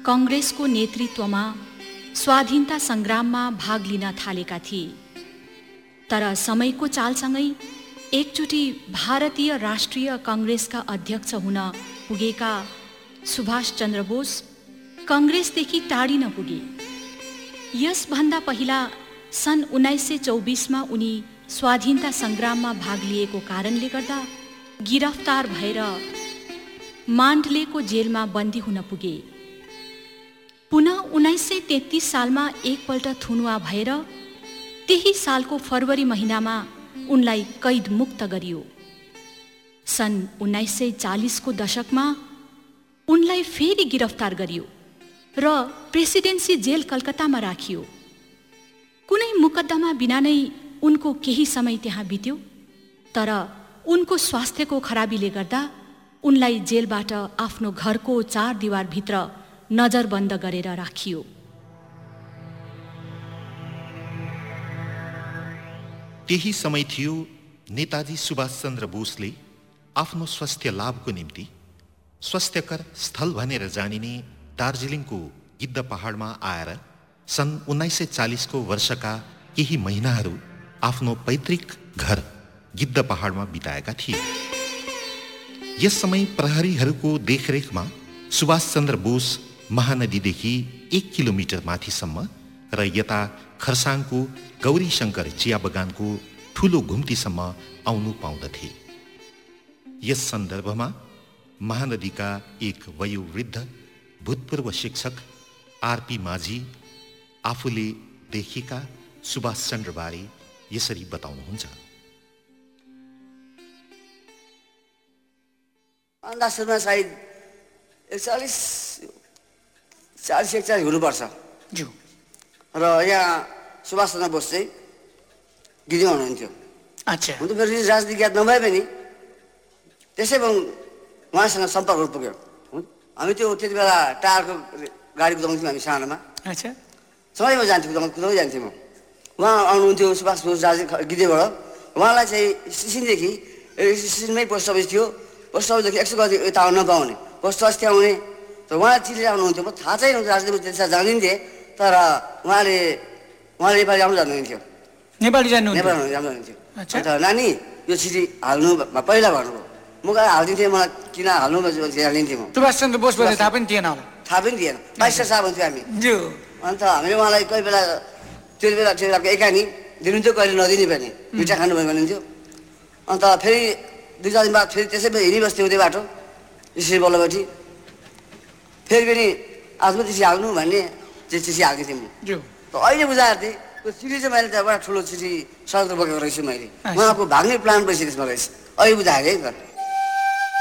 कांग्रेसको नेतृत्वमा स्वाधीनता सङ्ग्राममा भाग लिन थालेका थिए। तर समयको चालसँगै एकचोटि भारतीय राष्ट्रिय कांग्रेसका अध्यक्ष हुन पुगेका सुभाष चन्द्र बोस कांग्रेसदेखि टाढिन पुगे। यसभन्दा पहिला सन् 1924मा उनी स्वाधीनता सङ्ग्राममा भाग लिएको कारणले गर्दा गिरफ्तार भएर मान्डलेको जेलमा बन्दी हुन पुगे। पुनः 1933 सालमा एकपल्ट थुनुवा भएर त्यही सालको फरवरी महिनामा उनलाई कैद मुक्त गरियो। सन् 1940 को दशकमा उनलाई फेरि गिरफ्तार गरियो र प्रेसिडेन्सी जेल कलकत्तामा राखियो। कुनै मुकद्दमा बिना नै उनको केही समय त्यहाँ बित्यो, तर उनको स्वास्थ्यको खराबीले गर्दा उनलाई जेलबाट आफ्नो घरको 4 दिवारभित्र नजरबन्द गरेर राखियो। त्यही समय थियो नेताजी सुभाष चन्द्र बोसले आफ्नो स्वास्थ्य लाभको निम्ति स्वास्थ्यकर स्थल भनेर जानिने दार्जिलिङको गिद्ध पहाडमा आएर सन् 1940 को वर्षका केही महिनाहरू आफ्नो पैतृक घर गिद्ध पहाडमा बिताएका थिए। यस समय प्रहरीहरूको देखरेखमा सुभाष चन्द्र बोस महानदीदेखि 1 किलोमिटर माथिसम्म र यता खरसाङको गौरी शङ्कर चिया बगानको ठूलो घुम्तीसम्म आउनु पाउँदथे। यस सन्दर्भमा महानदीका एक वयोवृद्ध भूतपूर्व शिक्षक आरपी माझी आफूले देखेका सुभाष चन्द्रबारे यसरी बताउनुहुन्छ। अन्दाजमा सायद 40-41 हुनुपर्छ र यहाँ सुभाष चन्द्र बोस चाहिँ गिरीमा हुनुहुन्थ्यो। अच्छा, हुन त मेरो राजनीतिक याद नभए पनि त्यसै उहाँसँग सम्पर्क पुग्यो। हामी त्यो त्यति बेला टायरको गाडी कुदाउँथ्यौँ हामी सानोमा। अच्छा, समयमा जान्थ्यौँ, कुदाउँदै जान्थ्यौँ म। उहाँ आउनुहुन्थ्यो सुभाष बोस गिरीबाट। उहाँलाई चाहिँ स्टेसनदेखि स्टेसनमै पोस्ट अफिस थियो, पोस्ट अफिसदेखि 100 गति यता आउन नपाउने, पोस्ट अफिस त्यहाँ आउने। तर उहाँ चिठी आउनुहुन्थ्यो, म थाहा छैन राजनीतिमा त्यति साह्रो जानिन्थेँ, तर उहाँले नेपाली आउनु जान्नुहुन्थ्यो, नेपाली जान्नुहुन्थ्यो। अन्त नानी यो चिठी हाल्नु पहिला भन्नुभयो। म गएर हालिदिन्थेँ, मलाई किन हाल्नु हालिदिन्थेँ म। सुभाष चन्द्र बोस भने थाहा पनि थिएन होला? थाहा पनि थिएन, बाइस्टर साहब हुन्थ्यो हामी। अन्त हामीले उहाँलाई कोही बेला त्यो बेलाको एकानी दिनुहुन्थ्यो, कहिले नदिने पनि, मिठा खानुभयो भन्नुहुन्थ्यो। अन्त फेरि 2-4 दिन बाद फेरि त्यसै हिँडिबस्थ्यो उतै बाटो श्री बल्लभटी। फेरि पनि आज म चिठी हाल्नु भन्ने त्यो चिठी हालिदिएको थिएँ म। अहिले बुझाएको थिएँ त्यो चिठी चाहिँ मैले त्यहाँबाट ठुलो चिठी सडक बोकेको रहेछु मैले। उहाँको भाग्ने प्लान भइसकेको त्यसमा रहेछ, अहिले बुझाएको है।